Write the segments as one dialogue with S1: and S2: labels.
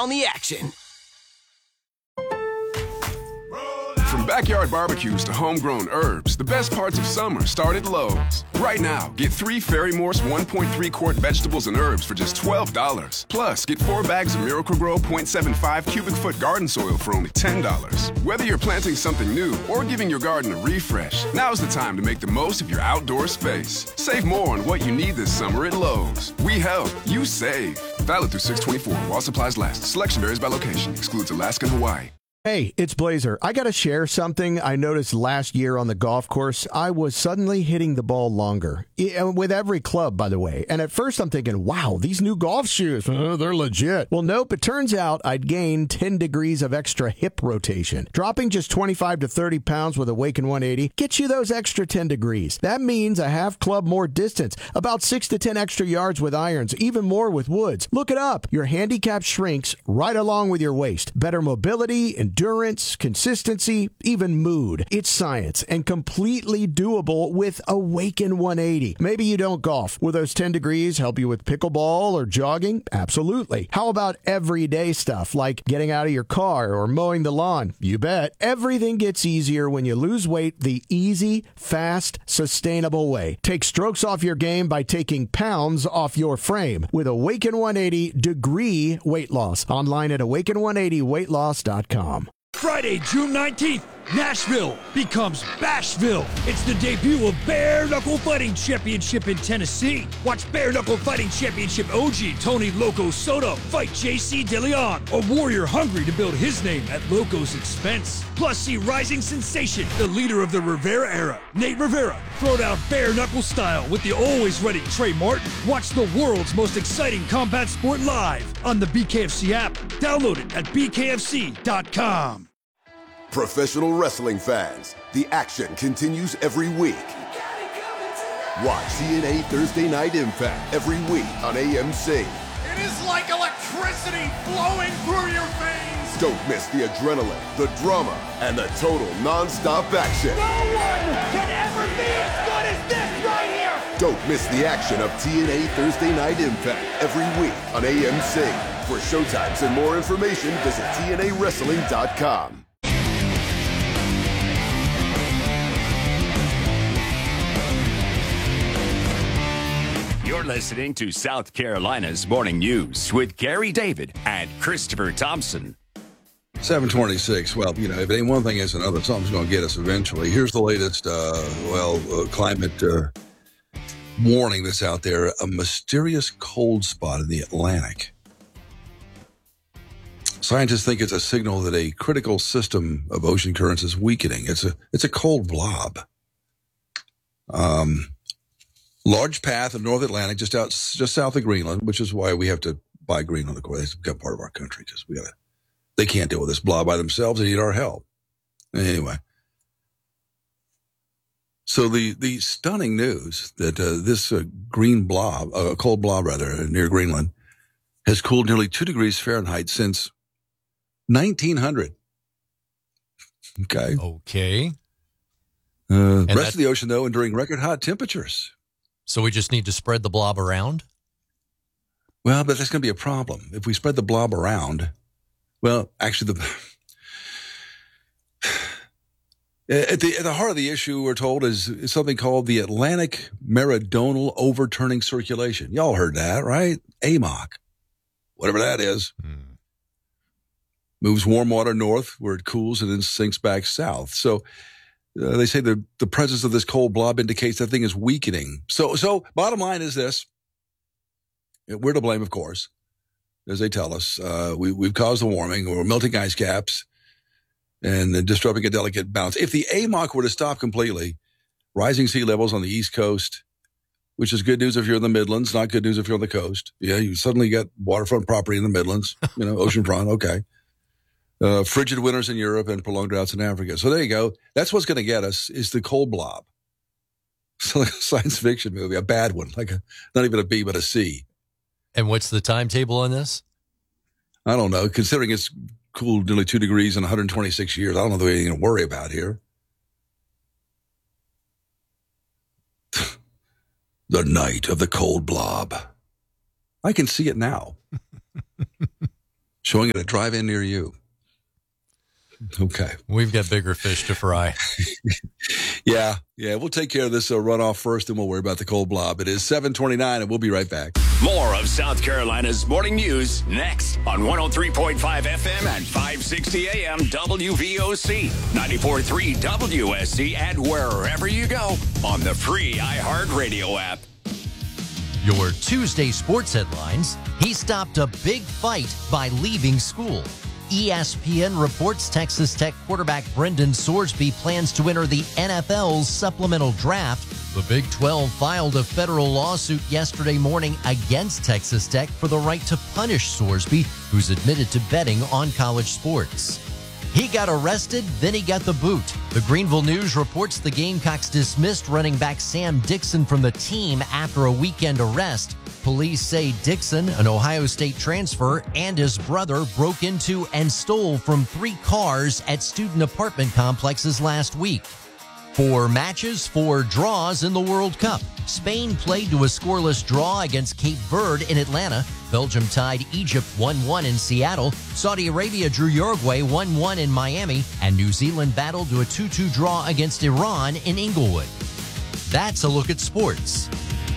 S1: down the action.
S2: From backyard barbecues to homegrown herbs, the best parts of summer start at Lowe's. Right now, get 3 Ferry Morse 1.3 quart vegetables and herbs for just $12. Plus, get 4 bags of Miracle-Gro 0.75 cubic foot garden soil for only $10. Whether you're planting something new or giving your garden a refresh, now's the time to make the most of your outdoor space. Save more on what you need this summer at Lowe's. We help, you save. Valid through 6/24 while supplies last. Selection varies by location. Excludes Alaska and Hawaii.
S3: Hey, it's Blazer. I got to share something I noticed last year on the golf course. I was suddenly hitting the ball longer, with every club, by the way. And at first I'm thinking, wow, these new golf shoes, they're legit. Well, nope, it turns out I'd gained 10 degrees of extra hip rotation. Dropping just 25 to 30 pounds with Awaken 180 gets you those extra 10 degrees. That means a half club more distance, about 6 to 10 extra yards with irons, even more with woods. Look it up. Your handicap shrinks right along with your waist. Better mobility, endurance, consistency, even mood. It's science and completely doable with Awaken 180. Maybe you don't golf. Will those 10 degrees help you with pickleball or jogging? Absolutely. How about everyday stuff like getting out of your car or mowing the lawn? You bet. Everything gets easier when you lose weight the easy, fast, sustainable way. Take strokes off your game by taking pounds off your frame with Awaken 180 Degree Weight Loss. Online at awaken180weightloss.com.
S4: Friday, June 19th, Nashville becomes Bashville. It's the debut of Bare Knuckle Fighting Championship in Tennessee. Watch Bare Knuckle Fighting Championship OG Tony Loco Soto fight JC DeLeon, a warrior hungry to build his name at Loco's expense. Plus, see rising sensation, the leader of the Rivera era, Nate Rivera, throw down bare knuckle style with the always ready Trey Martin. Watch the world's most exciting combat sport live on the BKFC app. Download it at bkfc.com.
S5: Professional wrestling fans, the action continues every week. Watch TNA Thursday Night Impact every week on AMC.
S6: It is like electricity flowing through your veins.
S5: Don't miss the adrenaline, the drama, and the total non-stop action.
S6: No one can ever be as good as this right here.
S5: Don't miss the action of TNA Thursday Night Impact every week on AMC. For showtimes and more information, visit TNAWrestling.com.
S7: You're listening to South Carolina's Morning News with Gary David and Christopher Thompson.
S8: 726. Well, you know, if it ain't one thing, it's another. Something's going to get us eventually. Here's the latest, climate warning that's out there. A mysterious cold spot in the Atlantic. Scientists think it's a signal that a critical system of ocean currents is weakening. It's a cold blob. Large path in North Atlantic, just south of Greenland, which is why we have to buy Greenland. Of course, it's become part of our country because they can't deal with this blob by themselves. They need our help. Anyway, so the stunning news that this cold blob near Greenland, has cooled nearly 2 degrees Fahrenheit since 1900.
S9: Okay.
S8: Rest of the ocean, though, enduring record hot temperatures.
S9: So we just need to spread the blob around?
S8: Well, but that's going to be a problem. If we spread the blob around, well, actually, at the heart of the issue, we're told, is something called the Atlantic Meridional Overturning Circulation. Y'all heard that, right? AMOC. Whatever that is. Moves warm water north where it cools and then sinks back south. So they say the presence of this cold blob indicates that thing is weakening. So bottom line is this. We're to blame, of course, as they tell us. We've caused the warming. We're melting ice caps and disrupting a delicate balance. If the AMOC were to stop completely, rising sea levels on the East Coast, which is good news if you're in the Midlands, not good news if you're on the coast. Yeah, you suddenly get waterfront property in the Midlands, oceanfront, okay. Frigid winters in Europe and prolonged droughts in Africa. So there you go. That's what's going to get us is the cold blob. So like a science fiction movie, a bad one, not even a B, but a C.
S9: And what's the timetable on this?
S8: I don't know. Considering it's cooled nearly 2 degrees in 126 years, I don't know the way you're going to worry about here. The night of the cold blob. I can see it now. showing at a drive-in near you. Okay.
S9: We've got bigger fish to fry.
S8: Yeah. We'll take care of this runoff first, and we'll worry about the cold blob. It is 7:29, and we'll be right back.
S7: More of South Carolina's morning news next on 103.5 FM and 560 AM WVOC, 94.3 WSC, and wherever you go on the free iHeartRadio app.
S9: Your Tuesday sports headlines. He stopped a big fight by leaving school. ESPN reports Texas Tech quarterback Brendan Sorsby plans to enter the NFL's supplemental draft. The Big 12 filed a federal lawsuit yesterday morning against Texas Tech for the right to punish Sorsby, who's admitted to betting on college sports. He got arrested, then he got the boot. The Greenville News reports the Gamecocks dismissed running back Sam Dixon from the team after a weekend arrest. Police say Dixon, an Ohio State transfer, and his brother broke into and stole from 3 cars at student apartment complexes last week. 4 matches, 4 draws in the World Cup. Spain played to a scoreless draw against Cape Verde in Atlanta. Belgium tied Egypt 1-1 in Seattle. Saudi Arabia drew Uruguay 1-1 in Miami. And New Zealand battled to a 2-2 draw against Iran in Inglewood. That's a look at sports.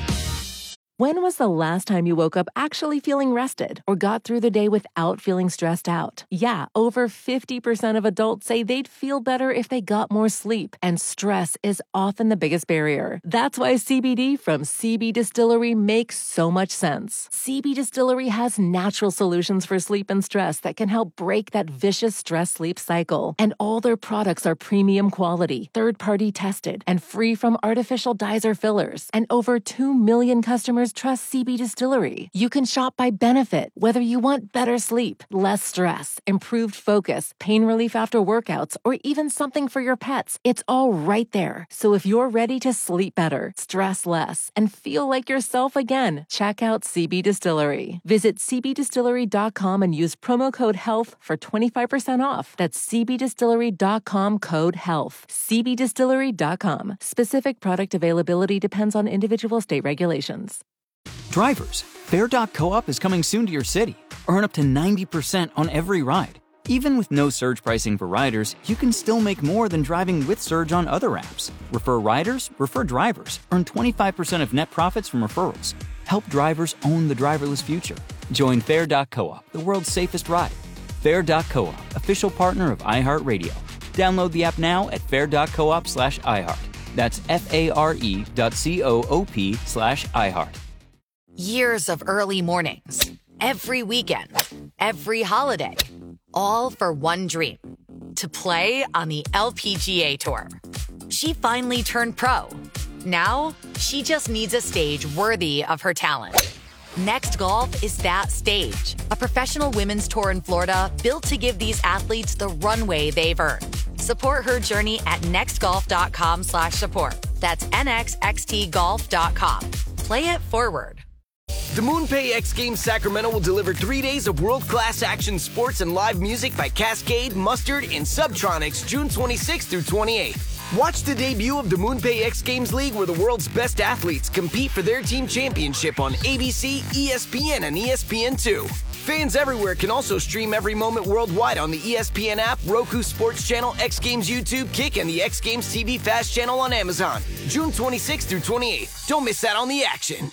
S1: When was the last time you woke up actually feeling rested or got through the day without feeling stressed out? Yeah, over 50% of adults say they'd feel better if they got more sleep, and stress is often the biggest barrier. That's why CBD from CB Distillery makes so much sense. CB Distillery has natural solutions for sleep and stress that can help break that vicious stress-sleep cycle. And all their products are premium quality, third-party tested, and free from artificial dyes or fillers. And over 2 million customers trust CB Distillery. You can shop by benefit, whether you want better sleep, less stress, improved focus, pain relief after workouts, or even something for your pets. It's all right there. So if you're ready to sleep better, stress less, and feel like yourself again, check out CB Distillery. Visit cbdistillery.com and use promo code HEALTH for 25% off. That's cbdistillery.com, code HEALTH. cbdistillery.com. Specific product availability depends on individual state regulations.
S10: Drivers, Fair.coop is coming soon to your city. Earn up to 90% on every ride. Even with no surge pricing for riders, you can still make more than driving with surge on other apps. Refer riders, refer drivers. Earn 25% of net profits from referrals. Help drivers own the driverless future. Join Fair.coop, the world's safest ride. Fair.coop, official partner of iHeartRadio. Download the app now at fair.coop/iHeart. That's FARE.coop/iHeart.
S11: Years of early mornings, every weekend, every holiday, all for one dream, to play on the LPGA Tour. She finally turned pro. Now, she just needs a stage worthy of her talent. Next Golf is that stage, a professional women's tour in Florida built to give these athletes the runway they've earned. Support her journey at nextgolf.com/support. That's nxxtgolf.com. Play it forward.
S12: The MoonPay X Games Sacramento will deliver 3 days of world-class action sports and live music by Cascade, Mustard, and Subtronics June 26th through 28th. Watch the debut of the MoonPay X Games League, where the world's best athletes compete for their team championship on ABC, ESPN, and ESPN2. Fans everywhere can also stream every moment worldwide on the ESPN app, Roku Sports Channel, X Games YouTube, Kick, and the X Games TV Fast Channel on Amazon. June 26th through 28th. Don't miss out on the action.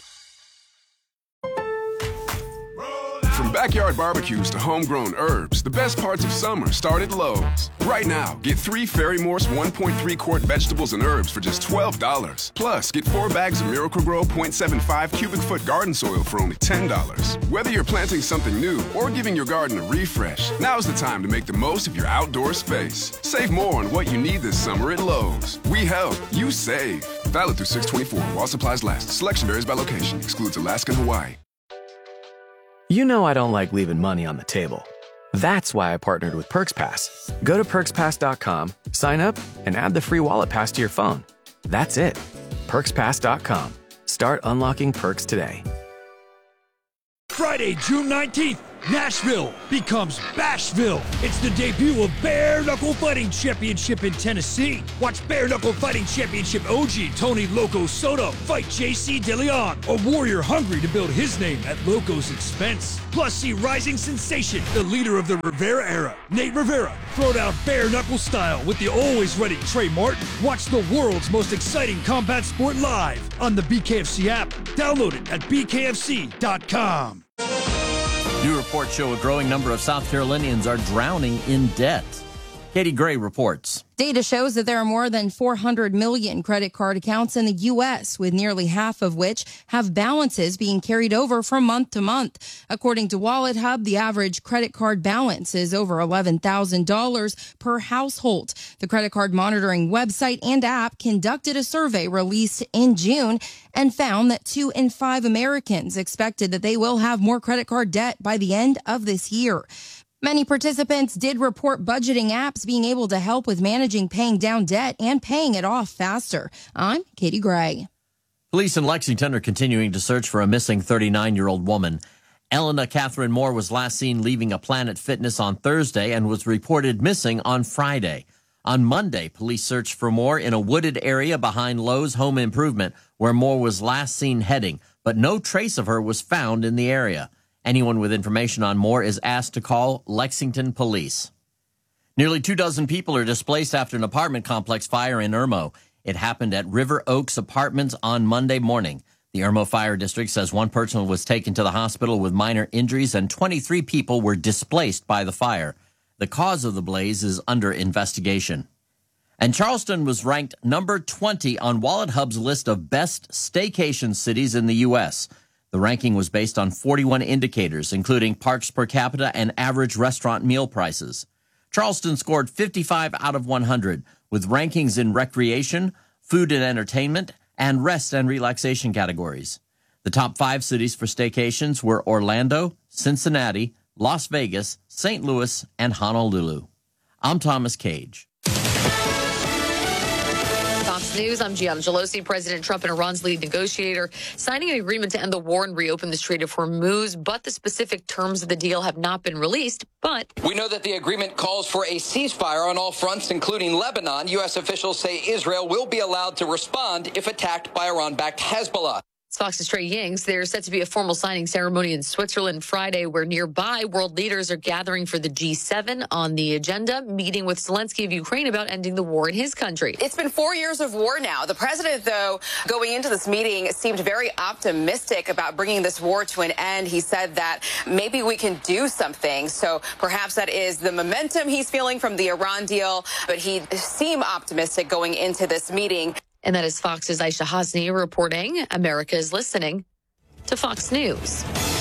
S2: From backyard barbecues to homegrown herbs, the best parts of summer start at Lowe's. Right now, get 3 Ferry Morse 1.3 quart vegetables and herbs for just $12. Plus, get 4 bags of Miracle-Gro 0.75 cubic foot garden soil for only $10. Whether you're planting something new or giving your garden a refresh, now's the time to make the most of your outdoor space. Save more on what you need this summer at Lowe's. We help, you save. Valid through 6/24 while supplies last. Selection varies by location. Excludes Alaska and Hawaii.
S13: You know I don't like leaving money on the table. That's why I partnered with PerksPass. Go to PerksPass.com, sign up, and add the free wallet pass to your phone. That's it. PerksPass.com. Start unlocking perks today.
S4: Friday, June 19th, Nashville becomes Bashville. It's the debut of Bare Knuckle Fighting Championship in Tennessee. Watch Bare Knuckle Fighting Championship OG Tony Loco Soto fight JC DeLeon, a warrior hungry to build his name at Loco's expense. Plus, see rising sensation, the leader of the Rivera era, Nate Rivera, throw down bare knuckle style with the always ready Trey Martin. Watch the world's most exciting combat sport live on the BKFC app. Download it at bkfc.com.
S9: New reports show a growing number of South Carolinians are drowning in debt. Katie Gray reports.
S14: Data shows that there are more than 400 million credit card accounts in the U.S., with nearly half of which have balances being carried over from month to month. According to Wallet Hub, the average credit card balance is over $11,000 per household. The credit card monitoring website and app conducted a survey released in June and found that 2 in 5 Americans expected that they will have more credit card debt by the end of this year. Many participants did report budgeting apps being able to help with managing paying down debt and paying it off faster. I'm Katie Gray.
S9: Police in Lexington are continuing to search for a missing 39-year-old woman. Elena Catherine Moore was last seen leaving a Planet Fitness on Thursday and was reported missing on Friday. On Monday, police searched for Moore in a wooded area behind Lowe's Home Improvement, where Moore was last seen heading, but no trace of her was found in the area. Anyone with information on Moore is asked to call Lexington Police. Nearly 24 people are displaced after an apartment complex fire in Irmo. It happened at River Oaks Apartments on Monday morning. The Irmo Fire District says one person was taken to the hospital with minor injuries and 23 people were displaced by the fire. The cause of the blaze is under investigation. And Charleston was ranked number 20 on Wallet Hub's list of best staycation cities in the U.S. The ranking was based on 41 indicators, including parks per capita and average restaurant meal prices. Charleston scored 55 out of 100, with rankings in recreation, food and entertainment, and rest and relaxation categories. The top 5 cities for staycations were Orlando, Cincinnati, Las Vegas, St. Louis, and Honolulu. I'm Thomas Cage.
S15: Fox News, I'm Gianna Gelosi. President Trump and Iran's lead negotiator signing an agreement to end the war and reopen the Strait of Hormuz, but the specific terms of the deal have not been released. But
S16: we know that the agreement calls for a ceasefire on all fronts, including Lebanon. U.S. officials say Israel will be allowed to respond if attacked by Iran-backed Hezbollah.
S15: Fox's Trey Yings. There's set to be a formal signing ceremony in Switzerland Friday, where nearby world leaders are gathering for the G7. On the agenda, meeting with Zelensky of Ukraine about ending the war in his country.
S17: It's been 4 years of war now. The president, though, going into this meeting, seemed very optimistic about bringing this war to an end. He said that maybe we can do something. So perhaps that is the momentum he's feeling from the Iran deal. But he seemed optimistic going into this meeting.
S15: And that is Fox's Aisha Hasni reporting. America is listening to Fox News.